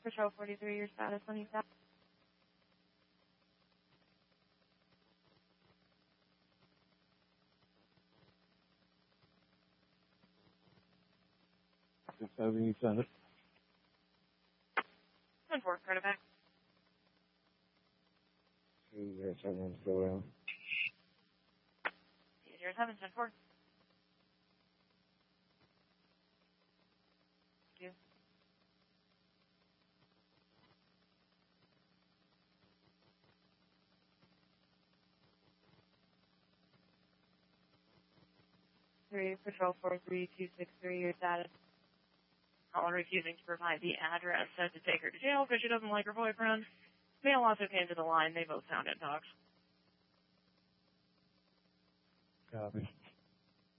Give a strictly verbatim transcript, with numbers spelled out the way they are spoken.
Patrol forty-three, your status on you. Over you send it. ten four, credit back. Two zero seven, still down. Zero seven, ten four. Two. Three, Patrol four three two six three, your status. Caller refusing to provide the address, said to take her to jail because she doesn't like her boyfriend. Male also came to the line. They both sounded dogs. Copy.